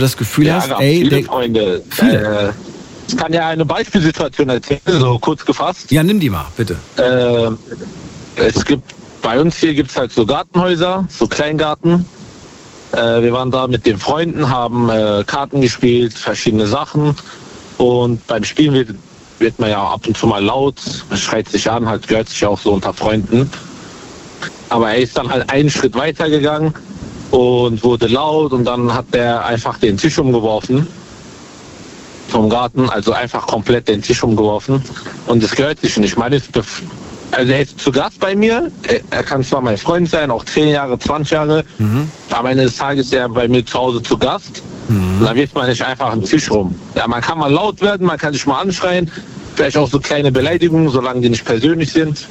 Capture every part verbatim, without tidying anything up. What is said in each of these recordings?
das Gefühl ja, hast, gab ey, viele der, Freunde. viele. Äh, ich kann ja eine Beispielsituation erzählen, so kurz gefasst. Ja, nimm die mal, bitte. Äh, es gibt, bei uns hier gibt es halt so Gartenhäuser, so Kleingarten. Äh, wir waren da mit den Freunden, haben äh, Karten gespielt, verschiedene Sachen. Und beim Spielen wird, wird man ja ab und zu mal laut, schreit sich an, halt gehört sich auch so unter Freunden. Aber er ist dann halt einen Schritt weiter gegangen und wurde laut und dann hat er einfach den Tisch umgeworfen vom Garten, also einfach komplett den Tisch umgeworfen und das gehört sich nicht. Ich meine, also er ist zu Gast bei mir, er, er kann zwar mein Freund sein, auch zehn Jahre, zwanzig Jahre, mhm. aber am Ende des Tages ist er bei mir zu Hause zu Gast mhm. und dann wirft man nicht einfach einen Tisch rum. Ja, man kann mal laut werden, man kann sich mal anschreien, vielleicht auch so kleine Beleidigungen, solange die nicht persönlich sind.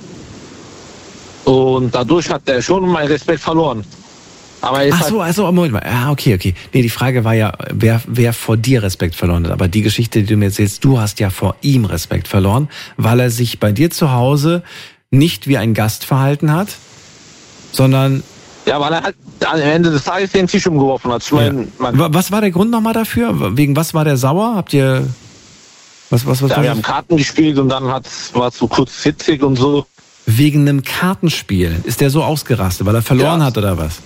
Und dadurch hat er schon meinen Respekt verloren. Aber Ach so, also Moment mal. Ah, okay, okay. Nee, die Frage war ja, wer, wer vor dir Respekt verloren hat. Aber die Geschichte, die du mir erzählst, du hast ja vor ihm Respekt verloren, weil er sich bei dir zu Hause nicht wie ein Gast verhalten hat, sondern... Ja, weil er halt am Ende des Tages den Tisch umgeworfen hat. Ich mein, ja. Was war der Grund nochmal dafür? Wegen was war der sauer? Habt ihr... Was, was, was ja, war wir das? haben Karten gespielt und dann war es so kurz hitzig und so. Wegen einem Kartenspiel ist der so ausgerastet, weil er verloren ja. hat oder was?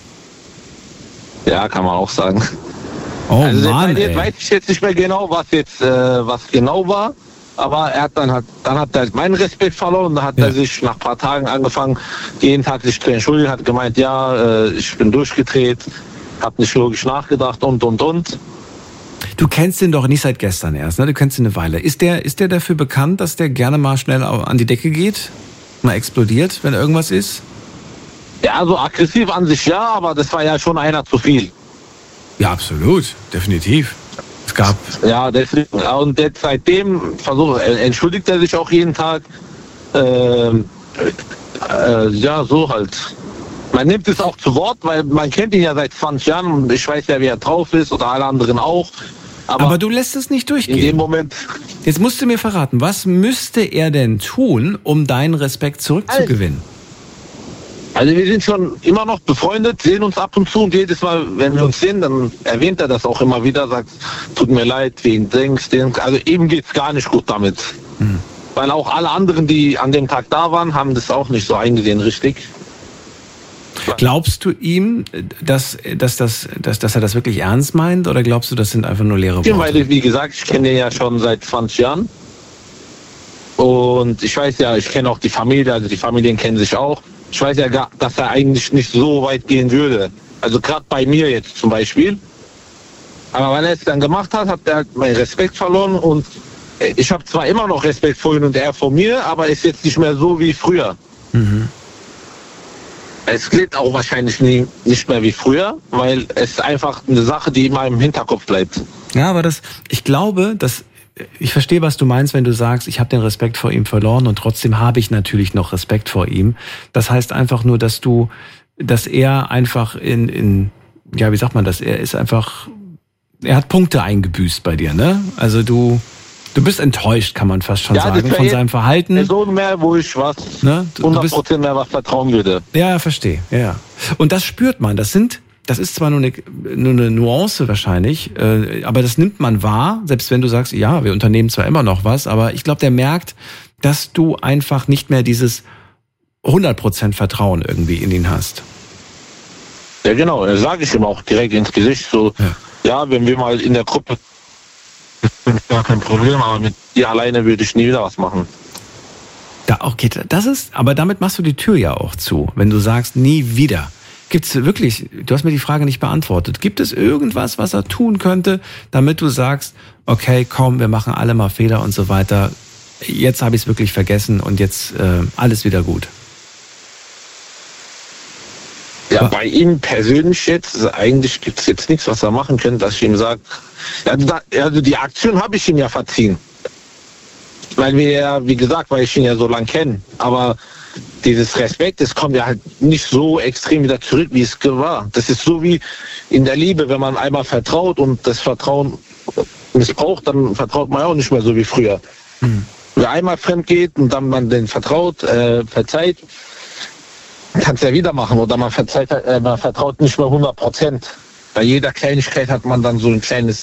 Ja, kann man auch sagen. Oh also Mann, jetzt weiß ich jetzt nicht mehr genau, was jetzt äh, was genau war, aber er hat dann hat dann hat er meinen Respekt verloren und dann hat ja. er sich nach ein paar Tagen angefangen, jeden Tag sich zu entschuldigen, hat gemeint, ja, äh, ich bin durchgedreht, hab nicht logisch nachgedacht und und und. Du kennst ihn doch nicht seit gestern erst, ne? Du kennst ihn eine Weile. Ist der ist der dafür bekannt, dass der gerne mal schnell an die Decke geht? Mal explodiert, wenn irgendwas ist? Ja, also aggressiv an sich ja, aber das war ja schon einer zu viel. Ja, absolut, definitiv. Es gab... Ja, deswegen, und jetzt seitdem versucht, entschuldigt er sich auch jeden Tag. Ähm, äh, ja, so halt. Man nimmt es auch zu Wort, weil man kennt ihn ja seit zwanzig Jahren und ich weiß ja, wie er drauf ist oder alle anderen auch. Aber, aber du lässt es nicht durchgehen. In dem Moment... Jetzt musst du mir verraten, was müsste er denn tun, um deinen Respekt zurückzugewinnen? Also wir sind schon immer noch befreundet, sehen uns ab und zu und jedes Mal, wenn wir uns sehen, dann erwähnt er das auch immer wieder, sagt, tut mir leid, wegen Dings, Dings. Also eben geht's gar nicht gut damit. Mhm. Weil auch alle anderen, die an dem Tag da waren, haben das auch nicht so eingesehen, richtig. Glaubst du ihm, dass, dass, dass, dass, dass er das wirklich ernst meint oder glaubst du, das sind einfach nur leere Worte? Ja, weil, wie gesagt, ich kenne den ja schon seit zwanzig Jahren. Und ich weiß ja, ich kenne auch die Familie, also die Familien kennen sich auch. Ich weiß ja, gar, dass er eigentlich nicht so weit gehen würde. Also gerade bei mir jetzt zum Beispiel. Aber weil er es dann gemacht hat, hat er halt meinen Respekt verloren. Und ich habe zwar immer noch Respekt vor ihm und er vor mir, aber ist jetzt nicht mehr so wie früher. Mhm. Es klingt auch wahrscheinlich nie, nicht mehr wie früher, weil es ist einfach eine Sache, die immer im Hinterkopf bleibt. Ja, aber das, ich glaube, dass ich verstehe, was du meinst, wenn du sagst, ich habe den Respekt vor ihm verloren und trotzdem habe ich natürlich noch Respekt vor ihm. Das heißt einfach nur, dass du, dass er einfach in, in, ja, wie sagt man das? Er ist einfach, er hat Punkte eingebüßt bei dir, ne? Also du, du bist enttäuscht, kann man fast schon ja, sagen, von seinem Verhalten. Person mehr, wo ich was, ne? du, hundert Prozent mehr was vertrauen würde. Ja, verstehe, ja. Und das spürt man. Das sind Das ist zwar nur eine, nur eine Nuance wahrscheinlich, äh, aber das nimmt man wahr, selbst wenn du sagst, ja, wir unternehmen zwar immer noch was, aber ich glaube, der merkt, dass du einfach nicht mehr dieses hundert Prozent Vertrauen irgendwie in ihn hast. Ja, genau, das sage ich ihm auch direkt ins Gesicht, so, ja, ja wenn wir mal in der Gruppe, ist gar kein Problem, aber mit dir alleine würde ich nie wieder was machen. Da, okay, das ist, aber damit machst du die Tür ja auch zu, wenn du sagst, nie wieder. Gibt es wirklich, du hast mir die Frage nicht beantwortet, gibt es irgendwas, was er tun könnte, damit du sagst, okay, komm, wir machen alle mal Fehler und so weiter, jetzt habe ich es wirklich vergessen und jetzt äh, alles wieder gut? Ja, aber bei ihm persönlich jetzt, also eigentlich gibt es jetzt nichts, was er machen könnte, dass ich ihm sage, also die Aktion habe ich ihm ja verziehen. Weil wir ja, wie gesagt, weil ich ihn ja so lange kenne, aber dieses Respekt, das kommt ja halt nicht so extrem wieder zurück, wie es war. Das ist so wie in der Liebe, wenn man einmal vertraut und das Vertrauen missbraucht, dann vertraut man auch nicht mehr so wie früher. Mhm. Wer einmal fremd geht und dann man den vertraut, äh, verzeiht, kann es ja wieder machen oder man verzeiht, äh, man vertraut nicht mehr hundert Prozent. Bei jeder Kleinigkeit hat man dann so ein kleines